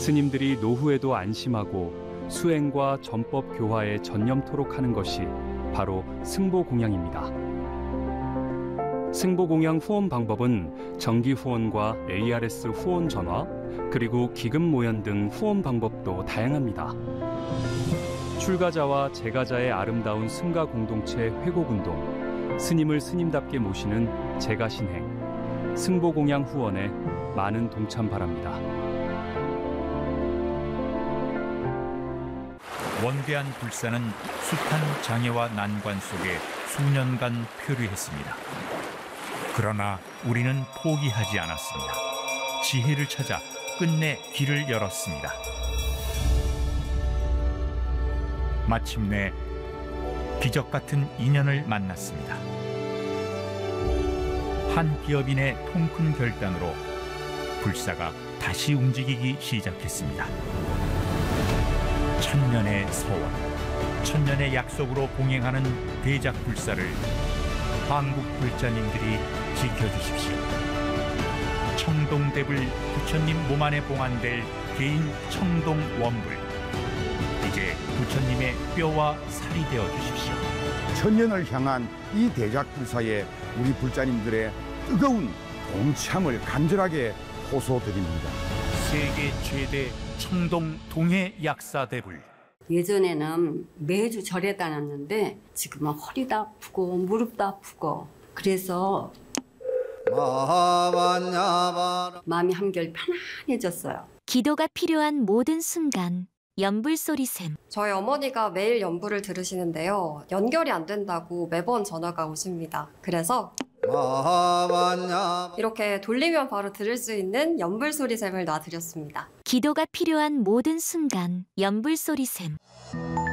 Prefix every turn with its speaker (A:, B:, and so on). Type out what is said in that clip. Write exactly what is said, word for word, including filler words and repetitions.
A: 스님들이 노후에도 안심하고 수행과 전법 교화에 전념토록 하는 것이 바로 승보공양입니다. 승보공양 후원 방법은 정기 후원과 에이아르에스 후원 전화, 그리고 기금 모연 등 후원 방법도 다양합니다. 출가자와 재가자의 아름다운 승가 공동체 회곡운동, 스님을 스님답게 모시는 재가신행, 승보공양 후원에 많은 동참 바랍니다.
B: 원대한 불사는 숱한 장애와 난관 속에 수년간 표류했습니다. 그러나 우리는 포기하지 않았습니다. 지혜를 찾아 끝내 길을 열었습니다. 마침내 기적 같은 인연을 만났습니다. 한 기업인의 통큰 결단으로 불사가 다시 움직이기 시작했습니다. 천년의 서원, 천년의 약속으로 봉행하는 대작 불사를 한국 불자님들이 지켜주십시오. 청동대불 부처님 몸 안에 봉안될 개인 청동 원불, 이제 부처님의 뼈와 살이 되어 주십시오.
C: 천년을 향한 이 대작 불사에 우리 불자님들의 뜨거운 동참을 간절하게 호소드립니다.
B: 세계 최대 청동 동해 약사대불.
D: 예전에는 매주 절에 다녔는데 지금은 허리도 아프고 무릎도 아프고 그래서 마음이 한결 편안해졌어요.
E: 기도가 필요한 모든 순간 연불소리샘.
F: 저희 어머니가 매일 연불을 들으시는데요. 연결이 안 된다고 매번 전화가 오십니다. 그래서 이렇게 돌리면 바로 들을 수 있는 연불소리샘을 놔드렸습니다.
E: 기도가 필요한 모든 순간 연불소리샘.